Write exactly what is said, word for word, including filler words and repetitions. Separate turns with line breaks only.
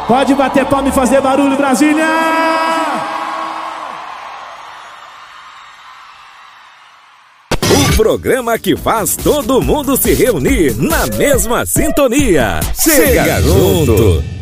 Pode bater palma e fazer barulho, Brasília!
O programa que faz todo mundo se reunir na mesma sintonia. Chega junto!